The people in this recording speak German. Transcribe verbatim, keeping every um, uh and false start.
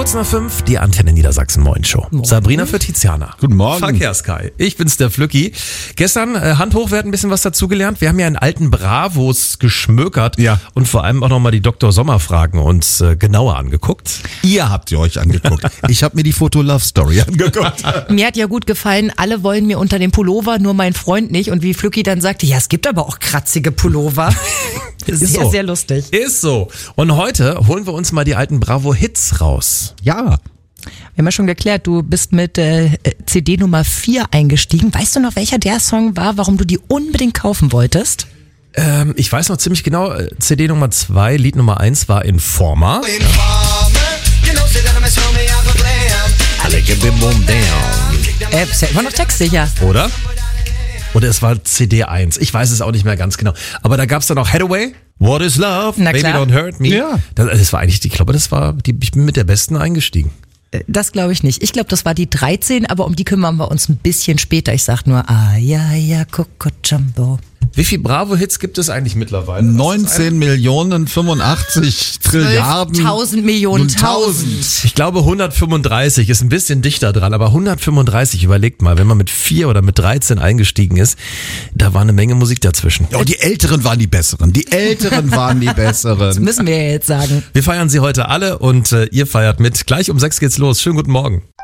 Kurz nach fünf, die Antenne Niedersachsen Moin Show. Morgen. Sabrina für Tiziana. Guten Morgen. Verkehrskai. Ich bin's, der Flücki. Gestern, äh, Hand hoch, wir hatten ein bisschen was dazugelernt. Wir haben ja einen alten Bravos geschmökert. Ja. Und vor allem auch nochmal die Doktor Sommer-Fragen uns äh, genauer angeguckt. Ihr habt ihr euch angeguckt. Ich habe mir die Foto-Love-Story angeguckt. Mir hat ja gut gefallen, alle wollen mir unter dem Pullover, nur mein Freund nicht. Und wie Flücki dann sagte, ja, es gibt aber auch kratzige Pullover. Ist sehr, so. sehr lustig. Ist so. Und heute holen wir uns mal die alten Bravo-Hits raus. Ja. Wir haben ja schon geklärt, du bist mit äh, C D Nummer vier eingestiegen. Weißt du noch, welcher der Song war, warum du die unbedingt kaufen wolltest? Ähm, ich weiß noch ziemlich genau, äh, C D Nummer zwei, Lied Nummer eins war Informer. Äh, war noch textsicher. Oder? Oder es war C D eins. Ich weiß es auch nicht mehr ganz genau. Aber da gab's dann auch Hathaway. What is love? Na Baby klar. don't hurt me. Ja. Das, das war eigentlich, ich glaube, das war, die, ich bin mit der besten eingestiegen. Äh, Das glaube ich nicht. Ich glaube, das war die dreizehn, aber um die kümmern wir uns ein bisschen später. Ich sag nur, ah ja, ja, Coco Jumbo. Wie viel Bravo-Hits gibt es eigentlich mittlerweile? neunzehn Millionen fünfundachtzig Trilliarden. tausend Millionen, und tausend. Ich glaube hundertfünfunddreißig ist ein bisschen dichter dran, aber hundertfünfunddreißig, überlegt mal, wenn man mit vier oder mit dreizehn eingestiegen ist, da war eine Menge Musik dazwischen. Ja, und die Älteren waren die Besseren. Die Älteren waren die Besseren. Müssen wir ja jetzt sagen. Wir feiern sie heute alle und äh, ihr feiert mit. Gleich um sechs geht's los. Schönen guten Morgen.